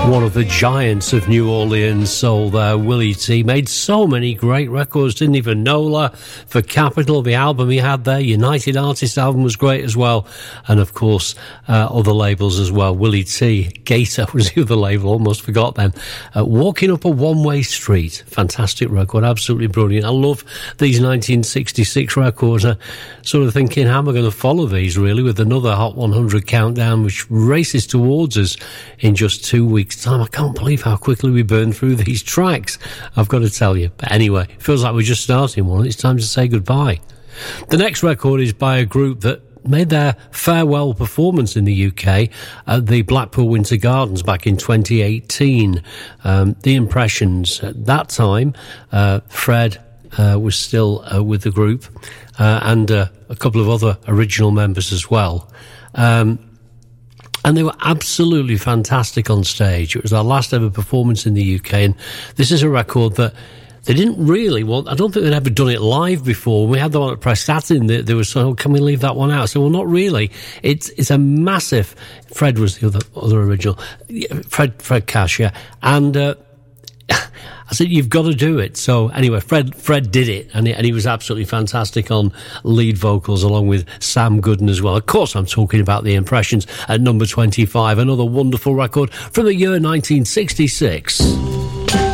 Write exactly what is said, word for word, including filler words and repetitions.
One of the giants of New Orleans soul there, Willie T. Made so many great records, didn't he? For Nola, for Capitol, the album he had there, United Artists album was great as well, and of course uh, other labels as well. Willie T. Gator was the other label, almost forgot then. Uh, Walking Up a One-Way Street, fantastic record, absolutely brilliant. I love these nineteen sixty-six records. Uh, sort of thinking, how am I going to follow these really with another Hot one hundred countdown which races towards us in just two weeks time. I can't believe how quickly we burn through these tracks, I've got to tell you. But anyway, it feels like we're just starting one. It's time to say goodbye. The next record is by a group that made their farewell performance in the U K at the Blackpool Winter Gardens back in twenty eighteen. Um, the Impressions. At that time, uh, Fred uh, was still uh, with the group, uh, and uh, a couple of other original members as well. Um, And they were absolutely fantastic on stage. It was our last ever performance in the U K, and this is a record that they didn't really want. I don't think they'd ever done it live before. We had the one at Prestatyn. They, they were saying, oh, can we leave that one out? So, well, not really. It's it's a massive. Fred was the other other original. Fred Fred Cash, yeah. And uh, I said, you've got to do it. So anyway, Fred Fred did it, and he, and he was absolutely fantastic on lead vocals, along with Sam Gooden as well. Of course, I'm talking about The Impressions at number twenty-five, another wonderful record from the year nineteen sixty-six.